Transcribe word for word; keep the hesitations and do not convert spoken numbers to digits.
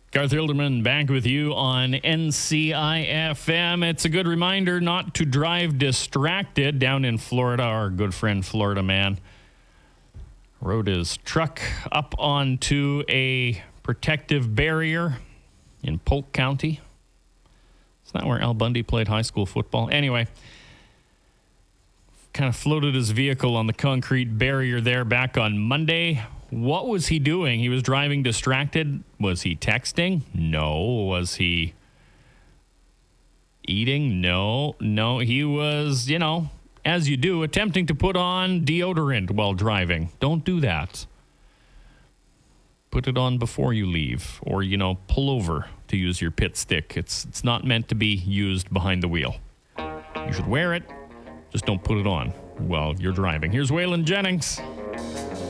Garth Hilderman back with you on N C I F M. It's a good reminder not to drive distracted. Down in Florida, our good friend Florida man rode his truck up onto a protective barrier in Polk County. It's not where Al Bundy played high school football. Anyway, kind of floated his vehicle on the concrete barrier there back on Monday. What was he doing? He was driving distracted. Was he texting? No. Was he eating? No. No. He was, you know, as you do, attempting to put on deodorant while driving. Don't do that. Put it on before you leave, or, you know, pull over to use your pit stick. It's it's not meant to be used behind the wheel. You should wear it. Just don't put it on while you're driving. Here's Waylon Jennings.